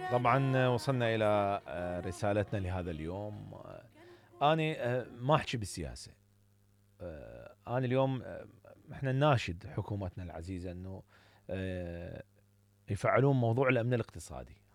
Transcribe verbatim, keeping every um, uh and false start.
طبعا وصلنا إلى آه، رسالتنا لهذا اليوم. آه، أنا آه، ما أحكي بالسياسة. آه، أنا اليوم آه، إحنا نناشد حكومتنا العزيزة أنه آه، يفعلون موضوع الأمن الاقتصادي.